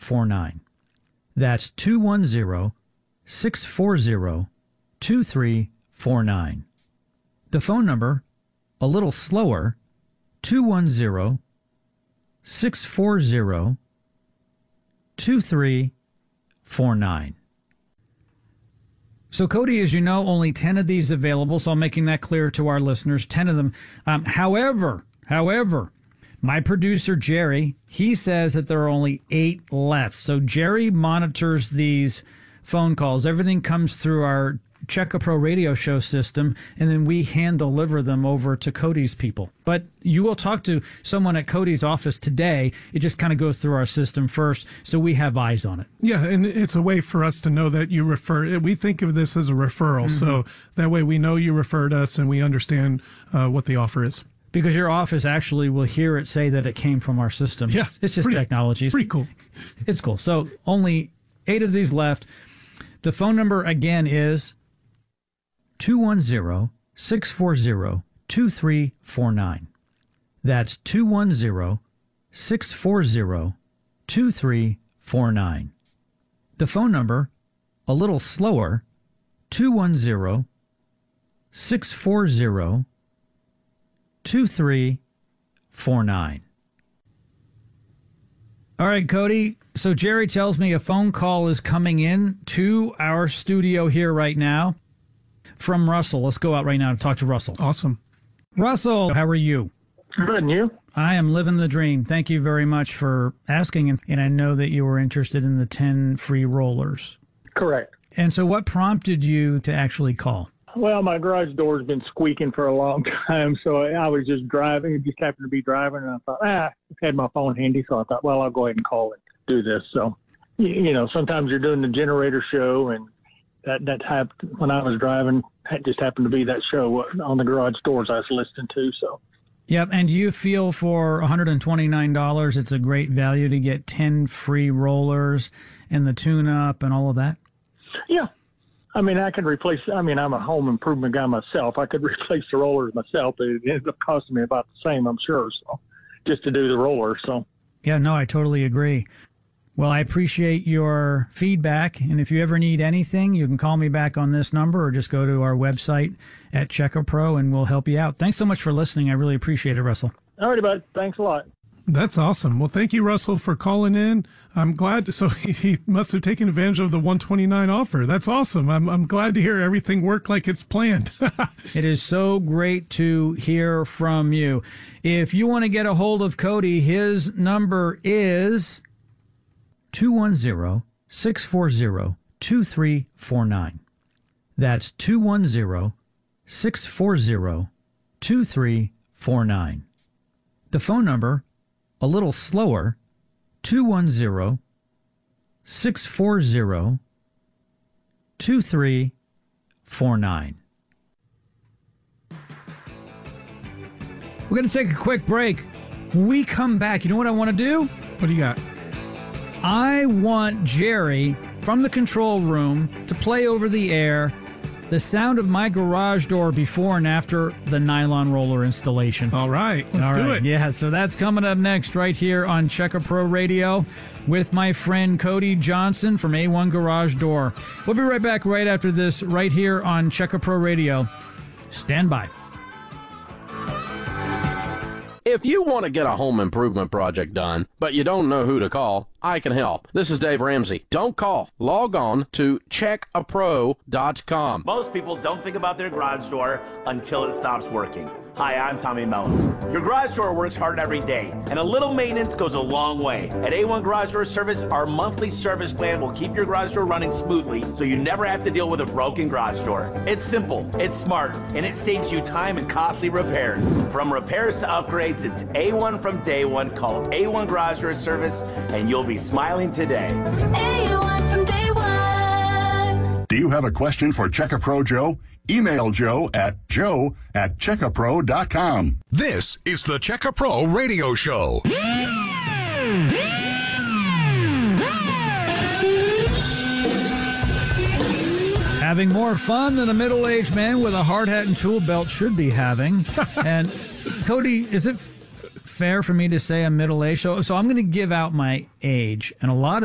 2349. That's 210-640-2349. The phone number, a little slower, 210-640-2349. So, Cody, as you know, only 10 of these available, so I'm making that clear to our listeners, 10 of them. However, my producer, Jerry, he says that there are only 8 left. So Jerry monitors these phone calls. Everything comes through our Check a Pro radio show system, and then we hand deliver them over to Cody's people. But you will talk to someone at Cody's office today. It just kind of goes through our system first, so we have eyes on it. Yeah, and it's a way for us to know that you refer. We think of this as a referral, so that way we know you referred us and we understand what the offer is. Because your office actually will hear it say that it came from our system. Yes. It's just technology. It's pretty cool. It's cool. So only 8 of these left. The phone number again is 210-640-2349. That's 210-640-2349. The phone number, a little slower, 210-640-2349. All right, Cody. So Jerry tells me a phone call is coming in to our studio here right now from Russell. Let's go out right now to talk to Russell. Awesome. Russell, how are you? Good, and you? I am living the dream. Thank you very much for asking. And I know that you were interested in the 10 free rollers. Correct. And so what prompted you to actually call? Well, my garage door's been squeaking for a long time, so I was just driving. Just happened to be driving, and I thought, I had my phone handy, so I thought, well, I'll go ahead and call and do this. So, you know, sometimes you're doing the generator show, and that happened when I was driving. It just happened to be that show on the garage doors I was listening to. So. Yep, and do you feel for $129 it's a great value to get 10 free rollers and the tune-up and all of that? Yeah. I mean, I could replace, I'm a home improvement guy myself. I could replace the rollers myself, but it ends up costing me about the same, I'm sure, so just to do the rollers. So. Yeah, no, I totally agree. Well, I appreciate your feedback, and if you ever need anything, you can call me back on this number or just go to our website at CheckerPro, and we'll help you out. Thanks so much for listening. I really appreciate it, Russell. All right, bud. Thanks a lot. That's awesome. Well, thank you, Russell, for calling in. I'm glad. So he must have taken advantage of the $129 offer. That's awesome. I'm glad to hear everything worked like it's planned. It is so great to hear from you. If you want to get a hold of Cody, his number is 210-640-2349. That's 210-640-2349. The phone number, a little slower, 210-640-2349. We're going to take a quick break. When we come back, you know what I want to do? What do you got? I want Jerry from the control room to play over the air the sound of my garage door before and after the nylon roller installation. All right, let's do it. Yeah, so that's coming up next right here on Checker Pro Radio with my friend Cody Johnson from A1 Garage Door. We'll be right back right after this right here on Checker Pro Radio. Stand by. If you want to get a home improvement project done, but you don't know who to call, I can help. This is Dave Ramsey. Don't call. Log on to checkapro.com. Most people don't think about their garage door until it stops working. Hi, I'm Tommy Mello. Your garage door works hard every day, and a little maintenance goes a long way. At A1 Garage Door Service, our monthly service plan will keep your garage door running smoothly so you never have to deal with a broken garage door. It's simple, it's smart, and it saves you time and costly repairs. From repairs to upgrades, it's A1 from day one. Call A1 Garage Door Service, and you'll be smiling today. A1 from day one. Do you have a question for Checker Pro Joe? Email Joe at checkapro.com. This is the Checker Pro Radio Show. Having more fun than a middle-aged man with a hard hat and tool belt should be having. And Cody, is it fair for me to say I'm middle-aged? So I'm going to give out my age, and a lot